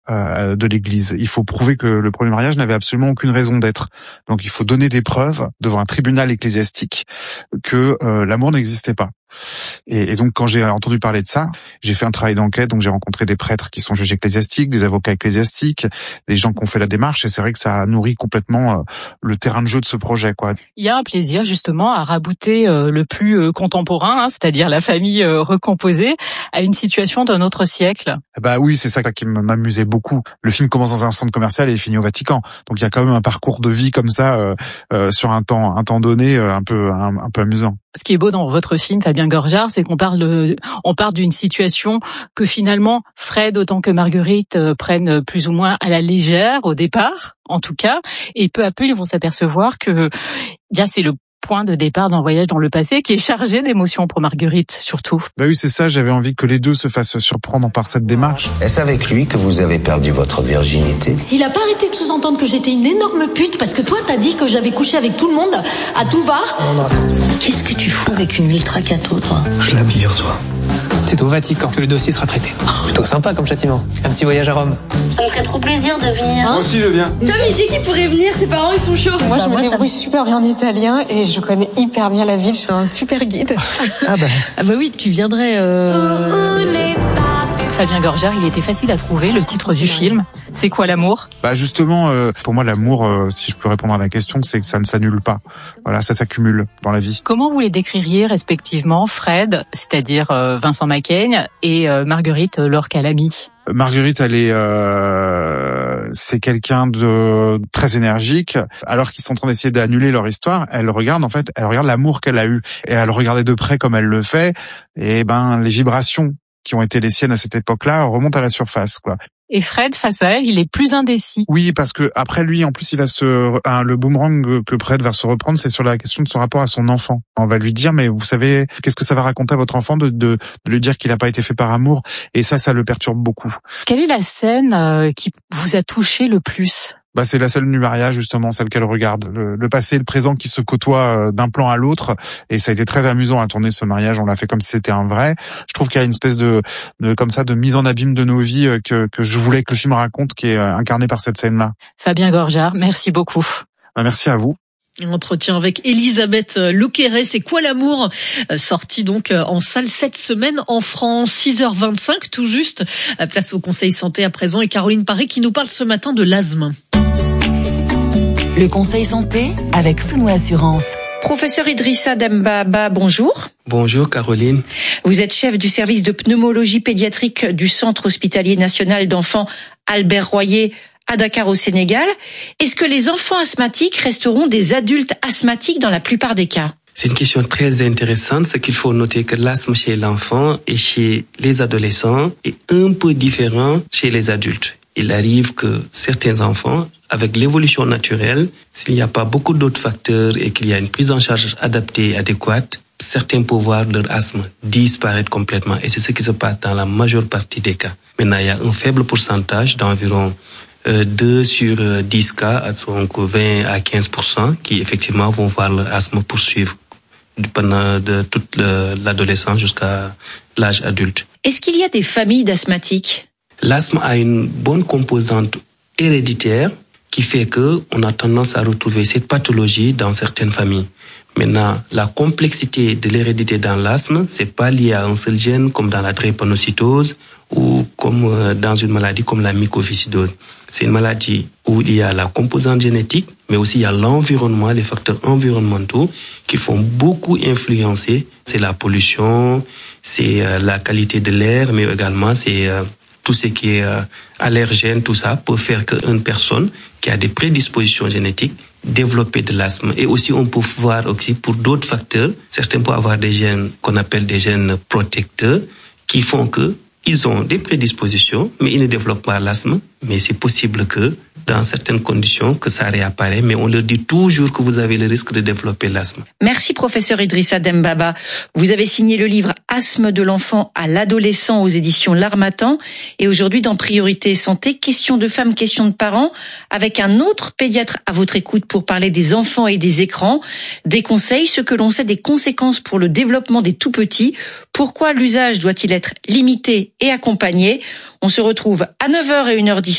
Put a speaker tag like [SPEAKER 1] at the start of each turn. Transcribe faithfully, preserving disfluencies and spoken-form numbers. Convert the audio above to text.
[SPEAKER 1] euh, de l'Église. Il faut prouver que le premier mariage n'avait absolument aucune raison d'être. Donc il faut donner des preuves devant un tribunal ecclésiastique que euh, l'amour n'existait pas. Et, et donc quand j'ai entendu parler de ça, j'ai fait un travail d'enquête, donc j'ai rencontré des prêtres qui sont juges ecclésiastiques, des avocats ecclésiastiques, des gens qui ont fait la démarche, et c'est vrai que ça nourrit complètement euh, le terrain de jeu de ce projet, quoi.
[SPEAKER 2] Il y a un plaisir justement à rabouter euh, le plus euh, contemporain, hein, c'est-à-dire la famille euh, recomposée, à une situation d'un autre siècle.
[SPEAKER 1] Bah oui, c'est ça qui m'amusait beaucoup. Le film commence dans un centre commercial et il finit au Vatican, donc il y a quand même un parcours de vie comme ça euh, euh, sur un temps, un temps donné, euh, un peu, un, un peu amusant.
[SPEAKER 2] Ce qui est beau dans votre film, Fabien Gorjard, c'est qu'on parle de, on part d'une situation que finalement Fred autant que Marguerite euh, prennent plus ou moins à la légère au départ, en tout cas, et peu à peu ils vont s'apercevoir que déjà c'est le point de départ d'un voyage dans le passé qui est chargé d'émotions pour Marguerite surtout.
[SPEAKER 1] Bah oui, c'est ça, j'avais envie que les deux se fassent surprendre par cette démarche.
[SPEAKER 3] Est-ce avec lui que vous avez perdu votre virginité?
[SPEAKER 4] Il a pas arrêté de sous-entendre que j'étais une énorme pute parce que toi t'as dit que j'avais couché avec tout le monde à tout va.
[SPEAKER 3] Non, non, attends.
[SPEAKER 4] Qu'est-ce que tu fous avec une ultra cato, toi?
[SPEAKER 3] Je l'admire, toi.
[SPEAKER 5] C'est au Vatican que le dossier sera traité. Plutôt sympa comme châtiment. Un petit voyage à Rome.
[SPEAKER 6] Ça me ferait trop plaisir de venir.
[SPEAKER 3] Moi aussi, je viens.
[SPEAKER 7] Tom, il dit qu'il pourrait venir, ses parents, ils sont chauds.
[SPEAKER 8] Moi,
[SPEAKER 4] bah,
[SPEAKER 8] je me
[SPEAKER 4] moi,
[SPEAKER 8] débrouille
[SPEAKER 4] ça...
[SPEAKER 8] super bien en italien et je connais hyper bien la ville. Je suis un super guide.
[SPEAKER 3] Ah bah.
[SPEAKER 4] Ah bah oui, tu viendrais... Euh...
[SPEAKER 2] Fabien Gorjard, il était facile à trouver, le titre du film. C'est quoi l'amour?
[SPEAKER 1] Bah justement, euh, pour moi, l'amour, euh, si je peux répondre à la question, c'est que ça ne s'annule pas. Voilà, ça s'accumule dans la vie.
[SPEAKER 2] Comment vous les décririez respectivement, Fred, c'est-à-dire euh, Vincent Macaigne, et euh, Marguerite Laure Calamy?
[SPEAKER 1] Marguerite, elle est, euh, c'est quelqu'un de très énergique. Alors qu'ils sont en train d'essayer d'annuler leur histoire, elle regarde en fait, elle regarde l'amour qu'elle a eu et elle regardait de près comme elle le fait. Et ben les vibrations qui ont été les siennes à cette époque-là remontent à la surface, quoi.
[SPEAKER 2] Et Fred, face à elle, il est plus indécis.
[SPEAKER 1] Oui, parce que après lui, en plus, il va se, hein, le boomerang que Fred va se reprendre, c'est sur la question de son rapport à son enfant. On va lui dire, mais vous savez, qu'est-ce que ça va raconter à votre enfant de, de, de lui dire qu'il n'a pas été fait par amour? Et ça, ça le perturbe beaucoup.
[SPEAKER 2] Quelle est la scène euh, qui vous a touché le plus?
[SPEAKER 1] Bah, c'est la scène du mariage, justement, celle qu'elle regarde. Le, le passé et le présent qui se côtoient d'un plan à l'autre. Et ça a été très amusant à tourner ce mariage. On l'a fait comme si c'était un vrai. Je trouve qu'il y a une espèce de, de, comme ça, de mise en abîme de nos vies que, que je voulais que le film raconte, qui est incarnée par cette scène-là.
[SPEAKER 2] Fabien Gorjard, merci beaucoup.
[SPEAKER 1] Bah, merci à vous.
[SPEAKER 7] Entretien avec Elisabeth Lequeret, c'est quoi l'amour? Sorti donc en salle cette semaine en France, six heures vingt-cinq tout juste. Place au Conseil Santé à présent et Caroline Paré qui nous parle ce matin de l'asthme.
[SPEAKER 9] Le Conseil Santé avec Sounou Assurance.
[SPEAKER 10] Professeur Idrissa Dembaba, bonjour.
[SPEAKER 5] Bonjour Caroline.
[SPEAKER 10] Vous êtes chef du service de pneumologie pédiatrique du Centre hospitalier national d'enfants Albert Royer à Dakar au Sénégal. Est-ce que les enfants asthmatiques resteront des adultes asthmatiques dans la plupart des cas?
[SPEAKER 5] C'est une question très intéressante. Ce qu'il faut noter que l'asthme chez l'enfant et chez les adolescents est un peu différent chez les adultes. Il arrive que certains enfants, avec l'évolution naturelle, s'il n'y a pas beaucoup d'autres facteurs et qu'il y a une prise en charge adaptée, adéquate, certains peuvent voir leur asthme disparaître complètement. Et c'est ce qui se passe dans la majeure partie des cas. Maintenant, il y a un faible pourcentage d'environ euh, deux sur dix cas, donc vingt à quinze pour cent, qui effectivement vont voir leur asthme poursuivre pendant de toute l'adolescence jusqu'à l'âge adulte.
[SPEAKER 10] Est-ce qu'il y a des familles d'asthmatiques?
[SPEAKER 5] L'asthme a une bonne composante héréditaire qui fait que on a tendance à retrouver cette pathologie dans certaines familles. Maintenant, la complexité de l'hérédité dans l'asthme, c'est pas lié à un seul gène comme dans la drépanocytose ou comme dans une maladie comme la mycoviscidose. C'est une maladie où il y a la composante génétique, mais aussi il y a l'environnement, les facteurs environnementaux qui font beaucoup influencer. C'est la pollution, c'est la qualité de l'air, mais également c'est tout ce qui est euh, allergène, tout ça peut faire qu'une personne qui a des prédispositions génétiques développe de l'asthme. Et aussi, on peut voir aussi pour d'autres facteurs, certains peuvent avoir des gènes qu'on appelle des gènes protecteurs qui font que ils ont des prédispositions, mais ils ne développent pas l'asthme. Mais c'est possible que, dans certaines conditions, que ça réapparaît. Mais on leur dit toujours que vous avez le risque de développer l'asthme.
[SPEAKER 10] Merci, professeur Idrissa Dembaba. Vous avez signé le livre Asthme de l'enfant à l'adolescent aux éditions L'Harmattan. Et aujourd'hui, dans Priorité Santé, question de femmes, question de parents, avec un autre pédiatre à votre écoute pour parler des enfants et des écrans, des conseils, ce que l'on sait des conséquences pour le développement des tout-petits. Pourquoi l'usage doit-il être limité et accompagné? On se retrouve à neuf heures et une heure dix